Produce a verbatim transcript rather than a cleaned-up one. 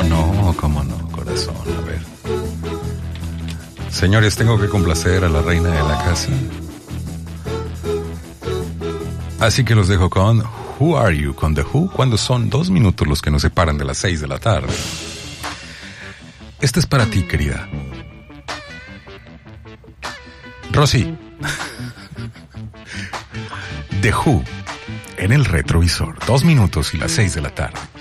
no, cómo no, corazón, a ver. Señores, tengo que complacer a la reina de la casa. Así que los dejo con Who Are You, con The Who, cuando son dos minutos los que nos separan de las seis de la tarde. Este es para ti, querida Rosy. The Who, en el retrovisor, dos minutos y las seis de la tarde.